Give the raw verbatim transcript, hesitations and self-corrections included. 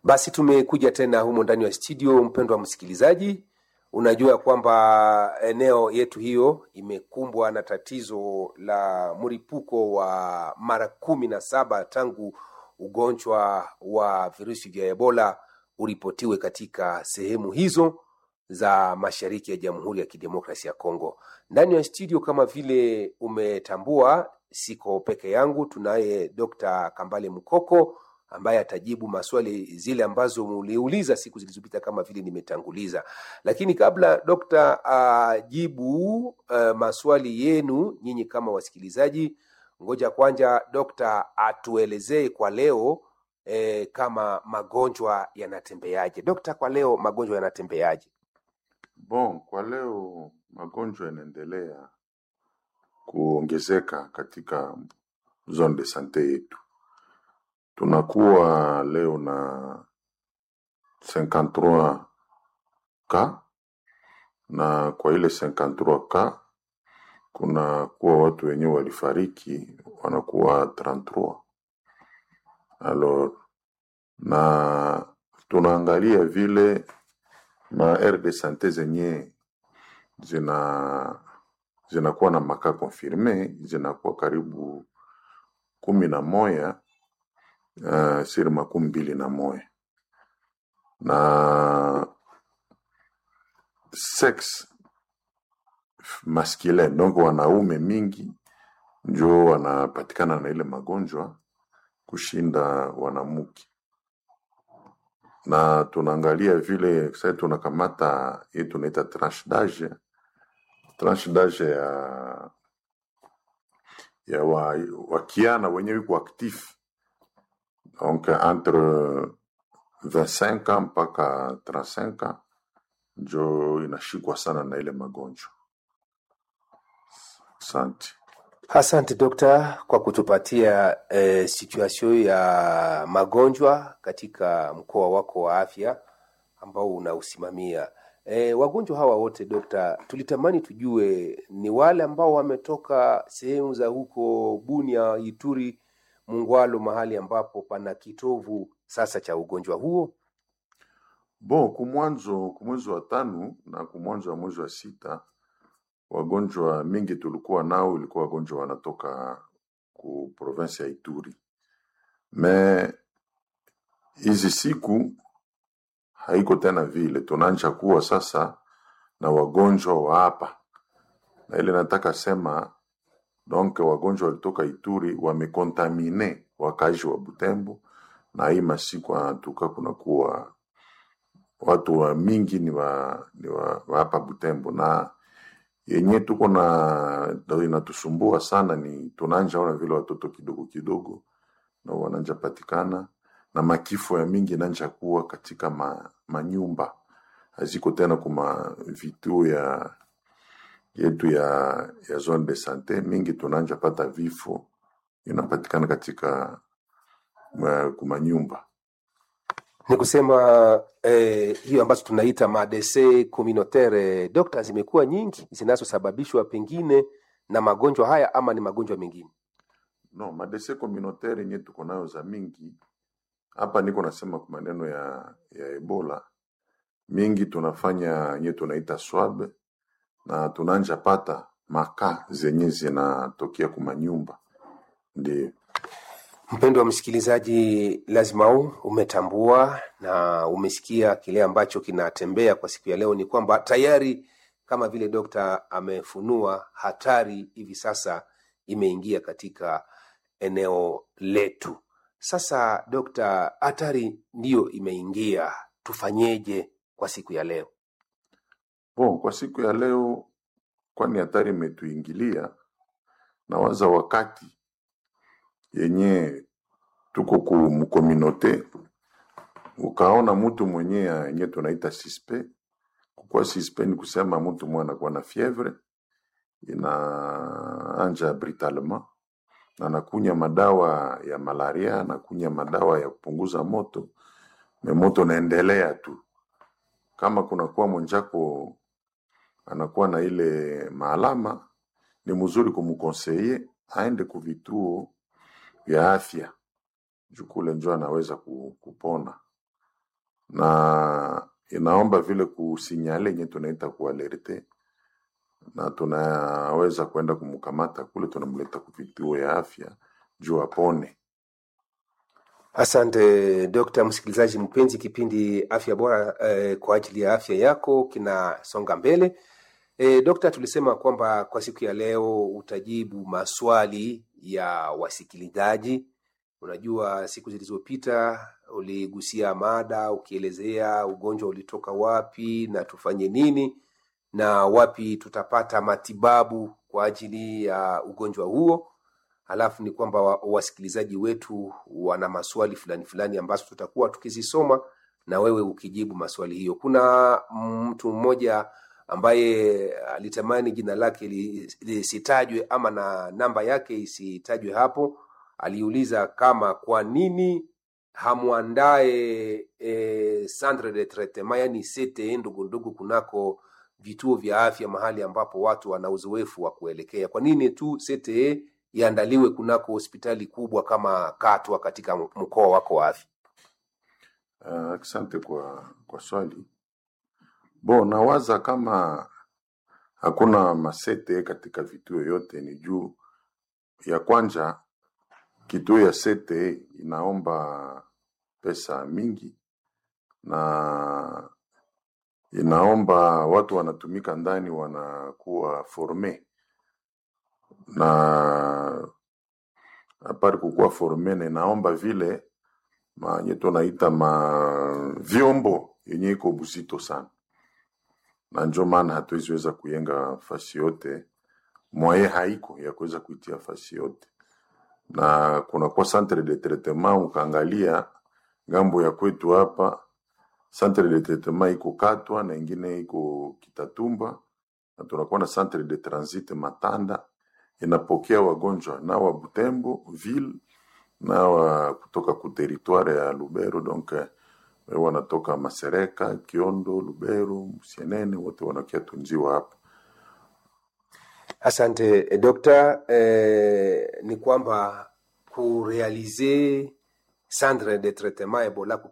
Basi tumekuja tena humo ndani ya studio, mpendwa msikilizaji. Unajua kwamba eneo yetu hiyo imekumbwa na tatizo la mlipuko wa mara kumi na saba tangu ugonjwa wa virusi vya Ebola uripotiwe katika sehemu hizo za mashariki ya Jamhuri ya Kidemokrasia ya Kongo. Ndani ya studio, kama vile umetambua, siko peke yangu, tunaye Dokta Kambale Mukoko ambaye atajibu maswali zile ambazo mliuliza siku zilizopita kama vile nimetanguliza. Lakini kabla Dokta ajibu uh, maswali yenu nyinyi kama wasikilizaji, ngoja kwanza Dokta atuelezee kwa leo eh, kama magonjwa yanatembeaje. Dokta, kwa leo magonjwa yanatembeaje? Bon, kwa leo magonjwa yanaendelea kuongezeka katika zone de sante yetu. Tunakuwa leo na cinquante trois ka, na kwa ile cinquante trois ka kuna kuwa watu wenyewe walifariki wanakuwa trente trois. Alors, na tunaangalia vile ma aire de santé zenye zina zinakuwa na maka confirme, zinakuwa karibu kumi na moya uh, siri makumi mbili na moya. Na sex masculine, donc wanaume mingi njo wanapatikana na ile magonjwa kushinda wanamuke. Na tunaangalia vile sasa tunakamata yetu tunaita tranche d'âge, tranche d'âge ya ya wa, wakiana wenyewe wiko actif, donc entre vingt-cinq ans mpaka trente-cinq ans njo inashikwa sana na ile magonjwa. Asante. Asante Dokta kwa kutupatia eh, situation ya magonjwa katika mkoa wako wa afya ambao unausimamia. Eh, wagonjwa hawa wote Dokta, tulitamani tujue ni wale ambao wametoka sehemu za huko Bunia, Ituri, Mungwalo, mahali ambapo pana kitovu sasa cha ugonjwa huo? Bon, kumwanzo kumwezi wa tano na kumwanzo wa mwezi wa sita wagonjwa mingi tulikuwa nao ilikuwa wagonjwa wanatoka ku province ya Ituri. Me hizi siku haiko tena vile, tunaanza kuwa sasa na wagonjwa wa hapa. Na ile nataka sema, donc wagonjwa walitoka Ituri wamekontamine wakazi wa Butembo, na hii masiku anatuka kuna kuwa watu wa mingi ni wa, ni wa, wa hapa Butembo. Na yenye tuko na inatusumbua sana ni tunanja ona vile watoto kidogo kidogo na wananja patikana, na makifo ya mingi nanja kuwa katika ma, manyumba. Haziko tena kuma vituo ya yetu ya ya zone de sante, mingi tunanja pata vifo inapatikana katika kuma nyumba. Ni kusema eh, hiyo ambazo tunaita madese communautaire Dokta, zimekuwa nyingi zinazosababishwa pengine na magonjwa haya ama ni magonjwa mengine? No, madese communautaire yenye tuko nayo za mingi hapa, niko nasema kwa maneno ya ya Ebola mingi tunafanya yenye tunaita swab, na tunanja pata maka zenye zinatokea kuma nyumba. Ndio mpendwa msikilizaji, lazima umetambua na umesikia kile ambacho kinatembea kwa siku ya leo. Ni kwamba tayari kama vile Dokta amefunua, hatari hivi sasa imeingia katika eneo letu. Sasa Dokta, hatari ndiyo imeingia, tufanyeje kwa siku ya leo? Bon, kwa siku ya leo kwani hatari imetuingilia, na waza wakati yenye tuko ku mkominote ukaona mtu mwenye yenye tunaita suspect. Kwa suspect ni kusema mtu mwana kwa na fievre inaanja brutalement, na nakunya madawa ya malaria, nakunya madawa ya kupunguza moto, na moto naendelea tu. Kama kuna kuwa mwenjako anakuwa na ile maalama, ni mzuri kumkonseye aende kuvituo vya afya, jukule njoo anaweza kupona. na inaomba vile kusinyale yenye tunaita kualerte, na tunaweza kwenda kumkamata kule, tunamleta kuvituo ya afya juu apone. Asante Dokta. Msikilizaji mpenzi, kipindi Afya Bora eh, kwa ajili ya afya yako kinasonga mbele. E, Dokta, tulisema kwamba kwa siku ya leo utajibu maswali ya wasikilizaji. Unajua siku zilizopita uligusia mada ukielezea ugonjwa ulitoka wapi na tufanye nini na wapi tutapata matibabu kwa ajili ya ugonjwa huo. Halafu ni kwamba wasikilizaji wetu wana maswali fulani fulani ambazo tutakuwa tukizisoma na wewe ukijibu maswali hiyo. Kuna mtu mmoja ambaye alitamani jina lake lisitajwe ama na namba yake isitajwe hapo. Aliuliza kama kwa nini hamuandae e, centre de traitement, yani C T E ndugu ndugu kunako vituo vya afya mahali ambapo watu wana uzoefu wa kuelekea. Kwa nini tu C T E iandaliwe kunako hospitali kubwa kama Katwa katika mkoa wako wa afya? Uh, asante kwa kwa swali. Bo, nawaza kama hakuna masete katika vituo yote ni juu ya kwanja kituo ya sete inaomba pesa mingi na inaomba watu wanatumika ndani wanakuwa forme, na apari kukuwa forme na inaomba vile ma nyeto naita ma vyombo yenye iko buzito sana, na njo maana hatuwezi kuyenga fasi yote, mwaye haiko ya kuweza kuitia fasi yote. Na kuna kwa centre de traitement ukaangalia ngambo ya kwetu hapa, centre de traitement iko Katwa na ingine iko Kitatumba, na tunakuwa na centre de transit Matanda inapokea wagonjwa na wa Butembo ville na wa kutoka ku territoire ya Lubero, donc wanatoka Masereka, Kiondo, Lubero, Musienene, wote wanakia tunziwa hapa. Asante Dokta. Eh, ni kwamba kurealize centre de traitement Ebola